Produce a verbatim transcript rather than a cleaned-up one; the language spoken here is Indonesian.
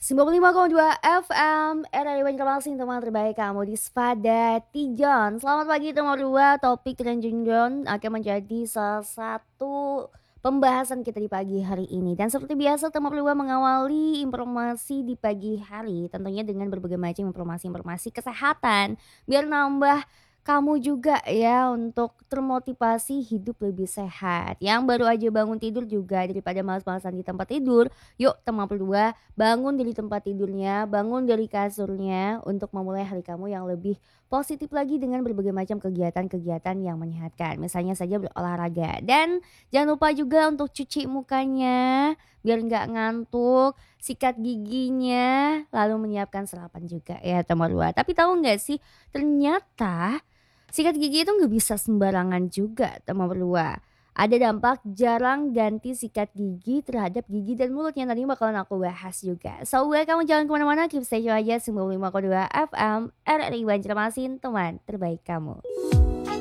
sembilan puluh lima koma dua F M R R I Banjarmasin, teman terbaik kamu di Spada Tijon. Selamat pagi teman dua, topik Tren Junjon akan menjadi salah satu pembahasan kita di pagi hari ini. Dan seperti biasa teman dua mengawali informasi di pagi hari tentunya dengan berbagai macam informasi-informasi kesehatan biar nambah kamu juga ya untuk termotivasi hidup lebih sehat. Yang baru aja bangun tidur juga daripada malas-malasan di tempat tidur, yuk teman berdua bangun dari tempat tidurnya, bangun dari kasurnya untuk memulai hari kamu yang lebih positif lagi dengan berbagai macam kegiatan-kegiatan yang menyehatkan. Misalnya saja berolahraga. Dan jangan lupa juga untuk cuci mukanya biar nggak ngantuk, sikat giginya, lalu menyiapkan sarapan juga ya teman dua. Tapi tahu nggak sih, ternyata sikat gigi itu nggak bisa sembarangan juga teman berdua. Ada dampak jarang ganti sikat gigi terhadap gigi dan mulut yang tadi bakalan aku bahas juga. So gue kamu jangan kemana-mana, keep stay tune aja sembilan puluh lima koma dua F M R R I Banjarmasin, teman terbaik kamu.